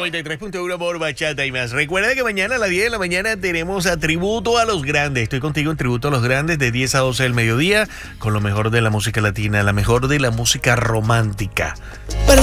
93.1 por Bachata y más. Recuerda que mañana a las 10 de la mañana tenemos a Tributo a los Grandes. Estoy contigo en Tributo a los Grandes de 10 a 12 del mediodía con lo mejor de la música latina, la mejor de la música romántica.